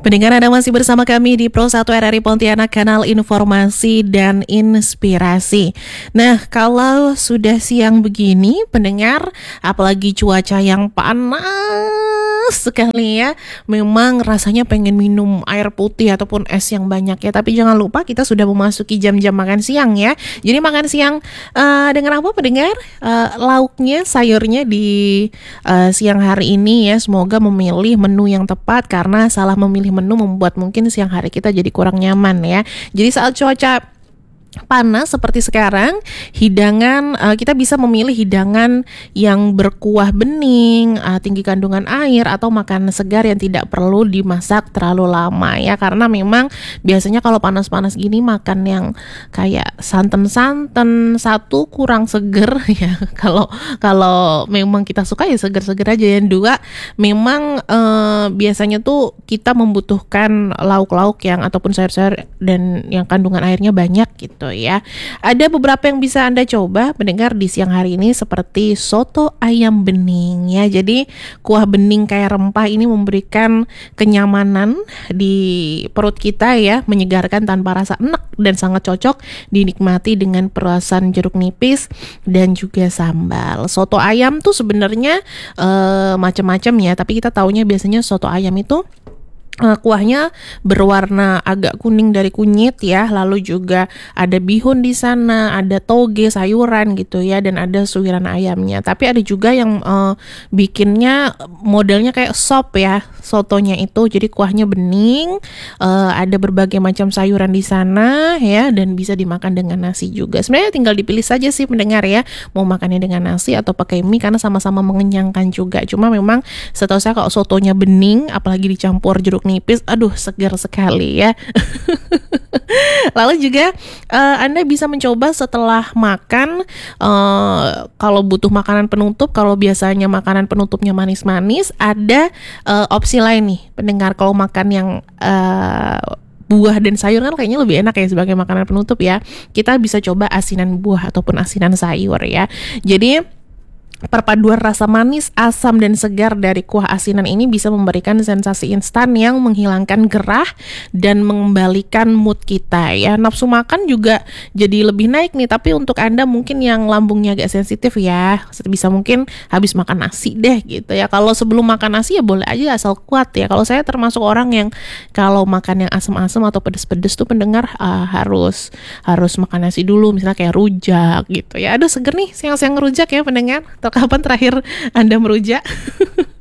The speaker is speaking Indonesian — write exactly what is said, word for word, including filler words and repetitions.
Pendengar, Anda masih bersama kami di Pro satu R R I Pontianak, kanal informasi dan inspirasi. Nah, kalau sudah siang begini, pendengar, apalagi cuaca yang panas sekali ya, memang rasanya pengen minum air putih ataupun es yang banyak ya. Tapi jangan lupa kita sudah memasuki jam-jam makan siang ya. Jadi makan siang uh, dengan apa, pendengar? Uh, lauknya, sayurnya di uh, siang hari ini ya. Semoga memilih menu yang tepat, karena salah memilih menu membuat mungkin siang hari kita jadi kurang nyaman ya. Jadi saat cuaca panas seperti sekarang, hidangan uh, kita bisa memilih hidangan yang berkuah bening, uh, tinggi kandungan air, atau makanan segar yang tidak perlu dimasak terlalu lama ya. Karena memang biasanya kalau panas-panas gini makan yang kayak santan-santan satu kurang seger ya. Kalau kalau memang kita suka ya seger-seger aja. Yang dua, memang uh, biasanya tuh kita membutuhkan lauk-lauk yang ataupun sayur-sayur dan yang kandungan airnya banyak gitu ya. Ada beberapa yang bisa Anda coba mendengar di siang hari ini, seperti soto ayam bening ya. Jadi kuah bening kayak rempah ini memberikan kenyamanan di perut kita ya, menyegarkan tanpa rasa enek dan sangat cocok dinikmati dengan perasan jeruk nipis dan juga sambal. Soto ayam tuh sebenarnya uh, macam-macam ya, tapi kita taunya biasanya soto ayam itu Uh, kuahnya berwarna agak kuning dari kunyit ya, lalu juga ada bihun di sana, ada toge sayuran gitu ya, dan ada suiran ayamnya. Tapi ada juga yang uh, bikinnya modelnya kayak sop ya, sotonya itu. Jadi kuahnya bening, uh, ada berbagai macam sayuran di sana ya, dan bisa dimakan dengan nasi juga. Sebenarnya tinggal dipilih saja sih pendengar ya, mau makannya dengan nasi atau pakai mie, karena sama-sama mengenyangkan juga. Cuma memang setahu saya kalau sotonya bening, apalagi dicampur jeruk nipis, aduh segar sekali ya. Lalu juga uh, Anda bisa mencoba setelah makan, uh, kalau butuh makanan penutup, kalau biasanya makanan penutupnya manis-manis, ada uh, opsi lain nih pendengar. Kalau makan yang uh, buah dan sayur kan kayaknya lebih enak ya sebagai makanan penutup ya. Kita bisa coba asinan buah ataupun asinan sayur ya. Jadi perpaduan rasa manis, asam, dan segar dari kuah asinan ini bisa memberikan sensasi instan yang menghilangkan gerah dan mengembalikan mood kita ya. Nafsu makan juga jadi lebih naik nih. Tapi untuk Anda mungkin yang lambungnya agak sensitif ya, bisa mungkin habis makan nasi deh gitu ya. Kalau sebelum makan nasi ya boleh aja, asal kuat ya. Kalau saya termasuk orang yang kalau makan yang asam-asam atau pedes-pedes tuh pendengar uh, harus harus makan nasi dulu, misalnya kayak rujak gitu ya. Aduh seger nih siang-siang rujak ya pendengar. Kapan terakhir Anda merujak?